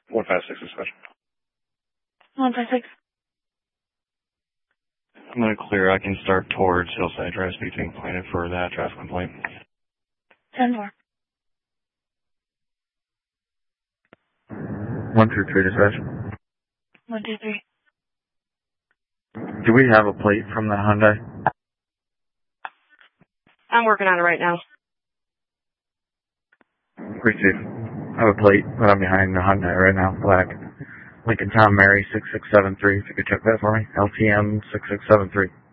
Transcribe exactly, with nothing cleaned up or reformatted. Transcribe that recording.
one five six dispatch. one five six. I'm going to clear. I can start towards Hillside Drive, being pointed for that traffic complaint. ten four. one two three dispatch. one two three. Do we have a plate from the Hyundai? I'm working on it right now. Received. I have a plate, but I'm behind the Hyundai right now, black. Lincoln Tom Mary six six seven three, if you could check that for me. L T M six six seven three.